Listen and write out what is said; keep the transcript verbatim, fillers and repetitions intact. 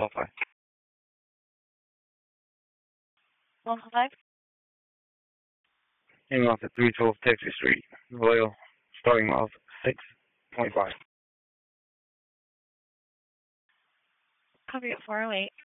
Delphi. one five. Heading off at three twelve Texas Street. Royal, starting off six twenty-five. Copy at four oh eight.